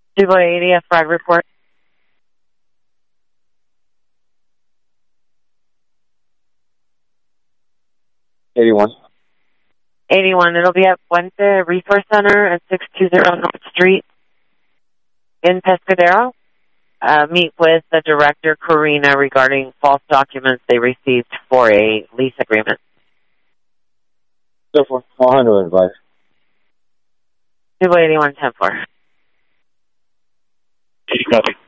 280, a fraud report. 81. 81. It'll be at Puente Resource Center at 620 North Street in Pescadero. Meet with the director, Karina, regarding false documents they received for a lease agreement. So forth. I'll handle it, advice. 281-10-4. Copy.